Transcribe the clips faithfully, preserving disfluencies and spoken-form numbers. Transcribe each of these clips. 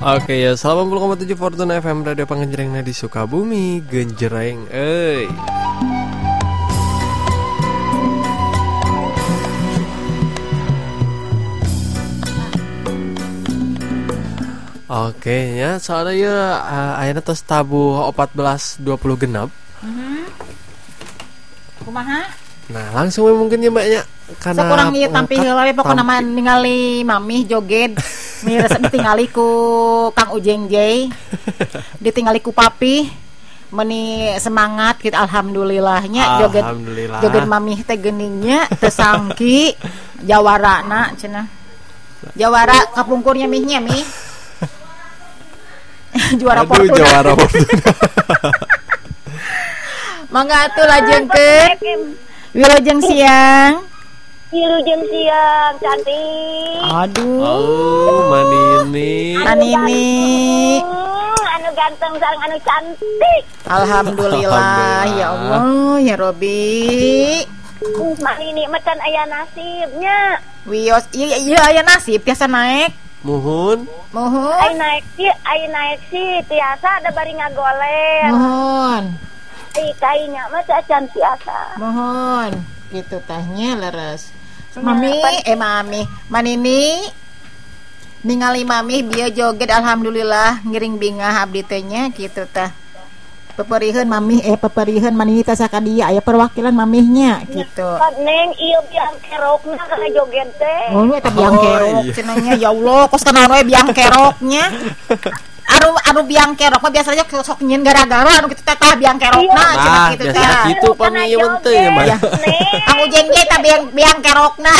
Oke ya, delapan puluh koma tujuh Fortuna F M Radio Pangenjreng di Sukabumi, genjreng euy. Oke ya, soalnya ya uh, ayeuna tos tabuh empat belas dua puluh genap. Mhm. Kumaha? Nah, langsung we mungkin ya mbaknya karena sakurang ieu tampil heula we pokona mah ningali mamih joget. Miras ditingali ku Kang Ujeng Jay. Ditingali ku papi. Meni semangat gitu alhamdulillahnya joget. Alhamdulillah. Joget mamih teh geuningnya teu sangki jawarana cenah. Jawara kapungkurnya mihnya mih. Juara Aduh, Fortuna. Juara Fortuna. Mangga atuh lajengkeun. Wilujeng siang. Wilujeng siang cantik. Aduh. Oh, Manini. Manini. Anu ganteng sareng anu cantik. Alhamdulillah, ya Allah, ya Robi. Manini macan aya nasibnya. Wios, iya iya aya nasib tiasa naik. Muhun. Muhun. Ai naik sih, ai naik sih tiasa ada bari ngagoler. Muhun. Ai kainya mah cacan tiasa. Muhun. Gitu tahnya leres. Mami, eh mami, manini ningali mami bieu joget alhamdulillah ngiring bingah abdi teh nya kitu tah. Peperiheun mami eh peperiheun manini teh sakadieu aya perwakilan mamihnya gitu. Neng ieu biang kerokna kana joget teh. Oh, eta biang Oh, kerok iya. cenanya ya Allah, kos kana we biang keroknya. Anu anu biang kerok mah biasanya sok nyeun gara-gara anu kitu teh tah biang kerokna Nah, cenah kitu teh. biasa gitu pamieu teh ya mah. Kang Ujen ge tah biang biang kerokna.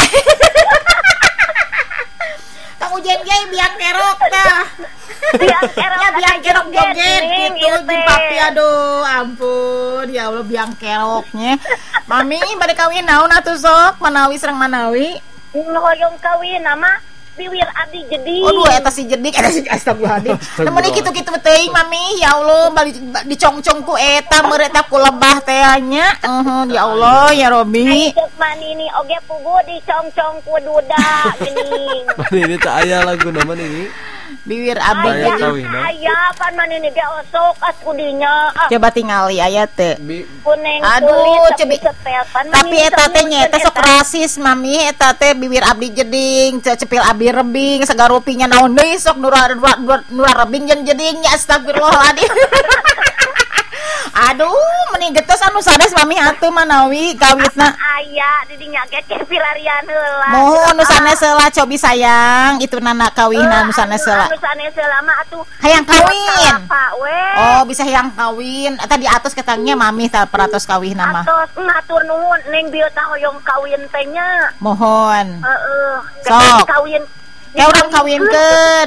Kang Ujen ge biang kerok tah. Biang kerok Ya biang kerok joget Neng, gitu ieu di teh. papi aduh ampun ya Allah biang keroknya. Mami bade kawin naon atuh sok manawi sareng manawi. Hoyong kawin nama Biwir Abdi Jadi. Aduh eta si jedik eta si astagfirullahaladzim. Temen kitu-kitu teuing mami ya Allah bali dicongcong ku eta meureut eta ku lebah teh nya. Eueuh ya Allah ya Robi. Cek manini oge pugu dicongcong ku duda geuning. Manini teh aya lagu nama ini. Bibir abdi Aya jadi. kawinan. Aya pan manini ge osok as kudinya. Ah, Coba tingali aya teh. Bi- kuneng Aduh, kulit cebi. tapi setel pan Tapi manini eta teh semuanya nya eta sok eta. rasis mami eta teh bibir abdi jeding ce- cepil abi rebing sagarupinya naon deui sok nura nura, nura, nura rebing jeung jeding nya astagfirullahaladzim. Aduh meni getos anu sanes mami atuh manawi kawitna. Aya di dinya ge ke pilarian heula. Mohon nu sanes heula cobi sayang itu nana kawihna nu sanes heula. Anu sanes heula mah atuh Hayang kawin. Pak we. Oh bisa hayang kawin eta di atas ketangnya mami tah peratos kawihna mah. Atos ngatur nuhun neng bieu tah hoyong kawin teh nya. Mohon. Heeh. Sok. Kawin. Kayak orang kawinkeun.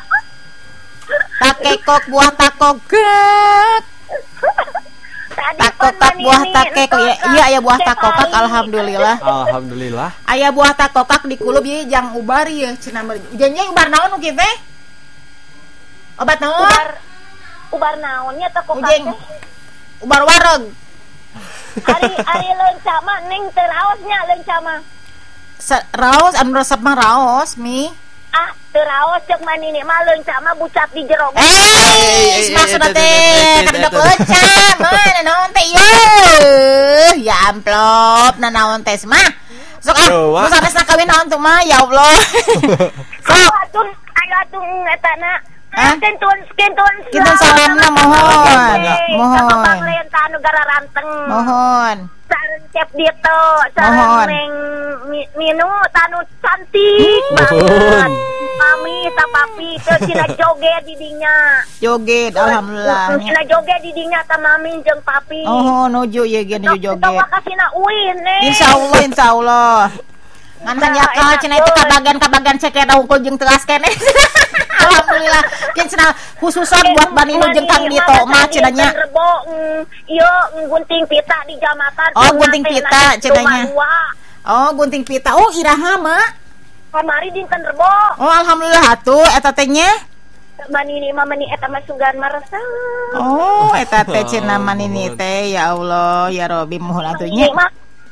Takekok buah takokek. Tadi Takokak pan buah manini takek entos, iya iya aya buah cek takokak hari. alhamdulillah. Alhamdulillah. Aya buah takokak di kulub ieu jang ubar ieu cenah meureun. Ujannya ubar naon nu kieu teh? Obat naon? Ubar ubar naonnya teh kok Ujeng. Ubar wareg. Ari ari leunca mah ning teu raosnya leunca mah. Se- Raos anu resep mah raos mi. Ah, teu raos ceuk manini mah leunca mah bucat di jero. Eh, maksudna teh kadek lecah, mana naon teh ieu? Ya amplop, na naon teh mah. Sok ah, Tuh, Wak. nu sanesna kawin naon tuh mah, ya Allah. Sok, Atuh ayo atuh eta na. Hah? Kentun kentun. Kintun salamna mohon. Mohon. Mohon. Anu gara ranteng. mohon. Sareng cep ditu, Mohon. sareng neng mi- minu tanu cantik banget. Mami sa papi teu cina joget di dinya. Joget alhamdulillah. Cina joget di dinya ta mami jeung papi. Oh, nuju ieu ge nuju Kita joget. wakasina uin nih. Insyaallah insyaallah. Ngan hanyakel cenah itu kabagan-kabagan cekena hungkul jeung teuas keneh. Alhamdulillah. Kin cenah khususan buat Bani Nu jeung Kang Dito mah cenah nya. Rebo ieu gunting pita di jamatan. Oh, gunting pita cenahnya. Oh, gunting pita. Oh, iraha mah. Kamari dinten rebo. Oh, alhamdulillah atuh eta teh nya. Bani ini mah meni eta mah sugan marasa. Oh, eta teh cenah manini teh ya Allah ya Robi mohon atuh nya. Ini mah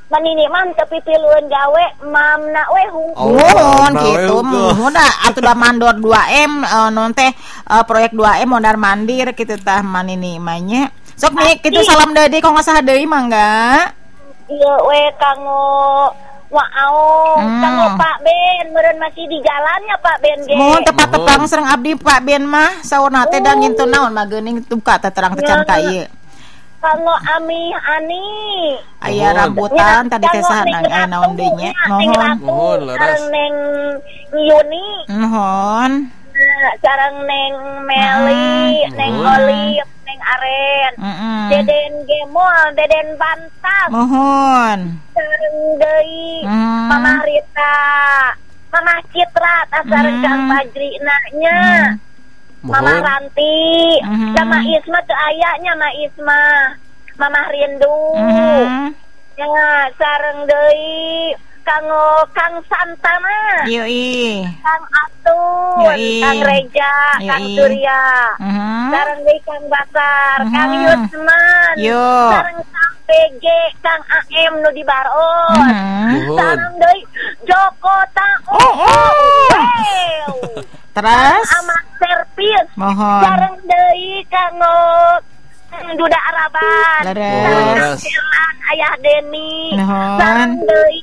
manini mam tapi piluan gawe mamna we hungkul. Mohon gitu, mohon dah atuh da mandor dua M uh, non teh uh, proyek dua M mondar mandir kitu tah manini manya. Sok nih kitu salam deui kong ngasaha deui mangga. Iya we kanggo Wow, hmm. Kanggo Pak Ben, meureun masih di jalannya Pak Ben ge. Mohon tepat tepang sareng abdi Pak Ben mah saurna teh da ngintu naon mah geuning tuka teh terang tecan ka ieu. Kanggo Ami Ani. Aya rambutan tadi teh saha aya naon deui nya. Mohon. Mohon laras. Neng Yuni. Mohon. Sareng Neng Meli, Neng Olive, Neng Aren. Deden Gemol, Deden Bantas. Mohon. Sareng deui Mama Rita, Mama Citra, sareng Kang Fajri nya. Mama Ranti, sama Isma teu aya nya Mama Isma. Mama Rindu. Ya, sareng deui kanggo Kang Santana. Yoi. Kang Atun, Kang Reja, Kang Surya. Sareng deui Kang Basar, Kang Yusman. Sareng Kang P G, Kang A M nu di Baron. Sareng deui Joko Taung. Terus Amak servis. Mohon. Sareng deui kanggo Duda Araban. Leres. Ayah Deni. Mohon. Sareng deui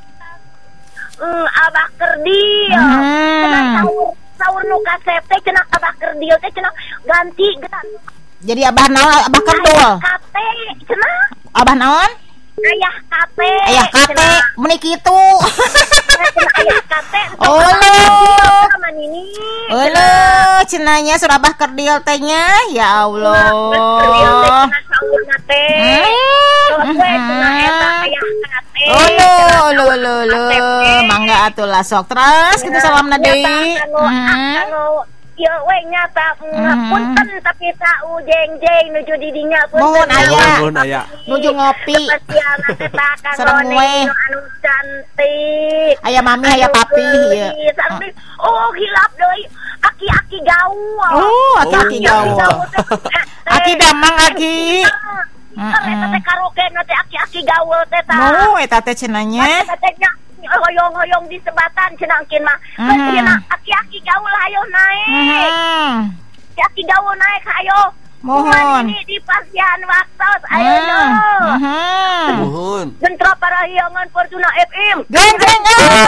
Mm, Abah Kerdil. Hmm. Cenah sahur sahur nu kasep teh cenah Abah Kerdil teh cenah ganti ganti. Jadi Abah naon Abah Kerdil? Kate cenah. Abah naon? Ayah Kate. Ayah Kate meni kitu. Ayah Kate. Oh lo. Manini. Oh lo cenanya sur Abah Kerdil teh nya. Ya Allah. Kerdil teh cenah sahur teh. Terus we cenah eta Ayah Kate. Oh lo lo lo lo mangga atuh lah sok terus kita salamna deui. Anu ieu we nyata punten tapi tau jeng-jeng nuju di dinya punten. Mohon aya. Mohon aya. Nuju ngopi. Sareng we anu cantik. Aya mami aya papi ieu. Oh hilap deui aki-aki gaul. Oh aki-aki gaul. Aki damang aki. Eta teh karaoke nanti aki-aki gaul teh tah. Mau eta teh cenanya. Eta teh hoyong-hoyong di sebatan cenangkeun mah. Cenah aki-aki gaul hayo naik. Aki-aki gaul naik hayo. Mohon. Ini di pasian waktos ayo dong. Mohon. Gentra parahyangan Fortuna F M. Genjreng.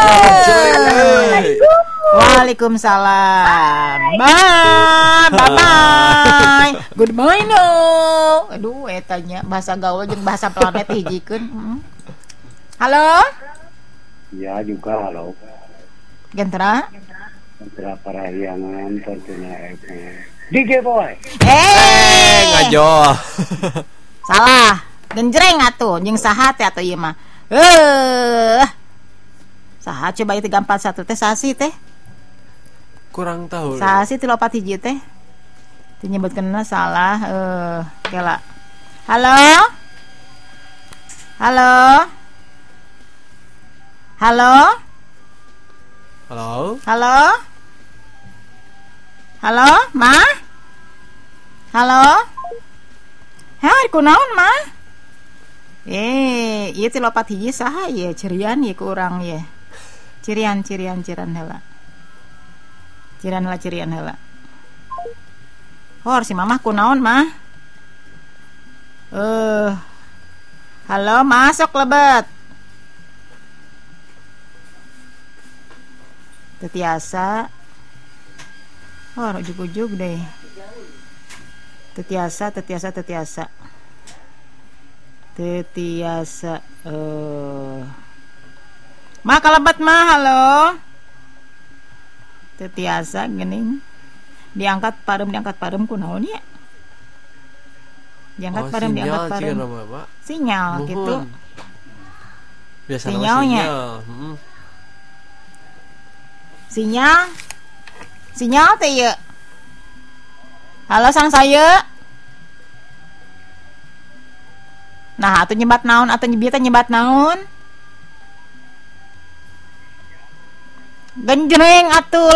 Waalaikumsalam. Bye. Bye bye. Goodbye no. Aduh eta nya bahasa gaul jeung bahasa planet hijikeun. Halo? Ya juga halo. Gentra? Gentra parahyangan Fortuna F M. D J boy. Eh, ngajo. Salah. Genjreng atuh jeung saha teh atuh ieu mah. Heuh. Saha coba ieu tiga empat satu teh sasi teh? Kurang tahu. Sasi tilu opat hiji teh. Teu nyebutkeunna salah. Eh, kela. Halo? Halo? Halo? Halo? Halo? Halo, Ma? Halo? Hah, kunaon, Ma? Eh, ieu teh lopat hiji saha ye? Cirian ye ku urang ye. Cirian, cirian, cirian heula. Cirian heula, cirian heula. Hor si Mamah kunaon, Ma? Eh. Halo, masuk lebet. Tetiasa. Oh, ujuk-ujuk deh. Tetiasa, tetiasa, tetiasa. Tetiasa. Uh. Ma kalebet mah, halo. Tetiasa geuning. Diangkat parem, diangkat parem kunaon ya? Diangkat oh, parem, diangkat parem. Sinyal, sinyal gitu. Biasa sinyalnya. Sinyal. Hmm. Sinyal. Sinyal teh ya. Halo sang saya. Nah, atuh nyebat naon atuh nyebieu teh nyebat naon? Genjreng atuh